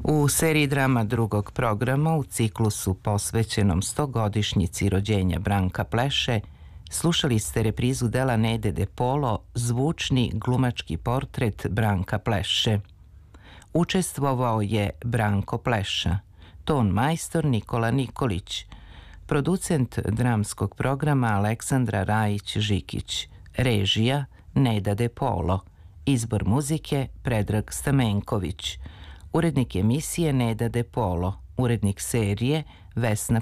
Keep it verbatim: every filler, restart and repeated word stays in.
U seriji drama drugog programa u ciklusu posvećenom stogodišnjici rođenja Branka Pleše slušali ste reprizu dela Nede De Polo Zvučni glumački portret Branka Pleše. Učestvovao je Branko Pleša, ton majstor Nikola Nikolić, producent dramskog programa Aleksandra Rajić-Žikić, režija Neda De Polo, izbor muzike Predrag Stamenković, urednik emisije Neda De Polo, urednik serije Vesna